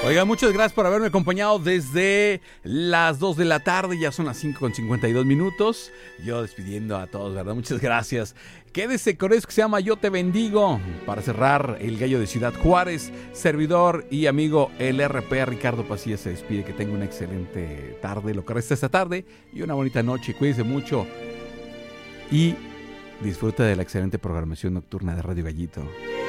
Oiga, muchas gracias por haberme acompañado desde las 2 de la tarde, ya son las 5:52. Yo despidiendo a todos, ¿verdad? Muchas gracias. Quédese con eso que se llama Yo Te Bendigo. Para cerrar, el gallo de Ciudad Juárez, servidor y amigo el RP Ricardo Pasilla se despide. Que tenga una excelente tarde, lo que resta esta tarde, y una bonita noche. Cuídese mucho y disfruta de la excelente programación nocturna de Radio Gallito.